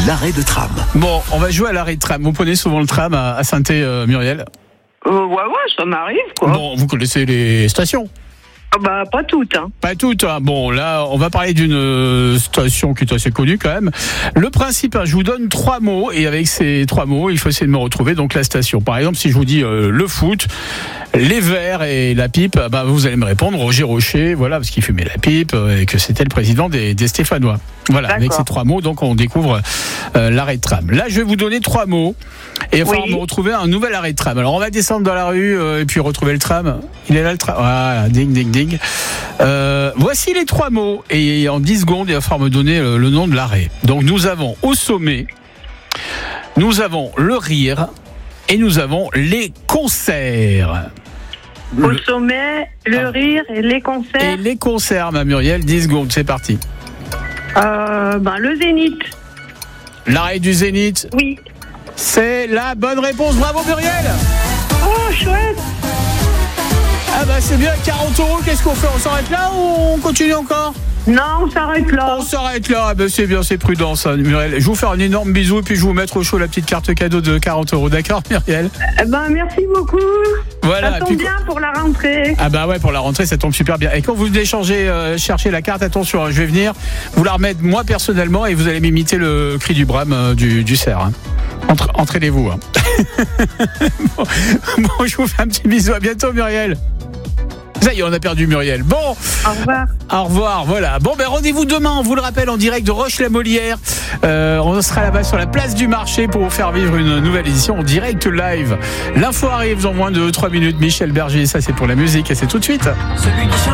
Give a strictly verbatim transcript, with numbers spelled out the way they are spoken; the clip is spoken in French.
l'arrêt de tram. Bon, on va jouer à l'arrêt de tram. Vous prenez souvent le tram à, à Saint-Thé, euh, Muriel? Euh, ouais, ouais, ça m'arrive, quoi. Bon, vous connaissez les stations? Ah bah, pas toutes, hein. Pas toutes. Hein. Bon, là, on va parler d'une euh, station qui est assez connue quand même. Le principe, hein, je vous donne trois mots et avec ces trois mots, il faut essayer de me retrouver donc la station. Par exemple, si je vous dis euh, le foot, les verres et la pipe, bah, vous allez me répondre Roger Rocher, voilà, parce qu'il fumait la pipe et que c'était le président des, des Stéphanois. Voilà, D'accord. Avec ces trois mots, donc on découvre euh, l'arrêt de tram. Là, je vais vous donner trois mots et il va falloir oui. me retrouver un nouvel arrêt de tram. Alors, on va descendre dans la rue euh, et puis retrouver le tram. Il est là le tram. Voilà, ding, ding, ding. Euh, voici les trois mots et en dix secondes, il va falloir me donner le, le nom de l'arrêt. Donc, nous avons au sommet, nous avons le rire et nous avons les concerts. Au le... sommet, le ah. rire et les concerts. Et les concerts, ma Muriel, dix secondes, c'est parti. Euh, ben, le Zénith. L'arrêt du Zénith. Oui. C'est la bonne réponse. Bravo Muriel. Oh, chouette. Ah bah c'est bien, quarante euros, qu'est-ce qu'on fait? On s'arrête là ou on continue encore? Non, on s'arrête là. On s'arrête là, ah bah c'est bien, c'est prudent ça, Muriel. Je vous fais un énorme bisou et puis je vous mettre au chaud la petite carte cadeau de quarante euros, d'accord Muriel? Eh ben merci beaucoup. Voilà, ça tombe puis... bien pour la rentrée. Ah bah ouais, pour la rentrée ça tombe super bien. Et quand vous venez changer, euh, chercher la carte, attention, je vais venir vous la remettre moi personnellement et vous allez m'imiter le cri du brame euh, du, du cerf. Hein. Entre, entraînez-vous. Hein. bon, bon, je vous fais un petit bisou, à bientôt Muriel. Ça y est, on a perdu Muriel. Bon. Au revoir. Au revoir, voilà. Bon, ben rendez-vous demain, on vous le rappelle, en direct de Roche-la-Molière. Euh, on sera là-bas sur la place du marché pour vous faire vivre une nouvelle édition en direct live. L'info arrive dans moins de trois minutes. Michel Berger, ça c'est pour la musique et c'est tout de suite. Celui qui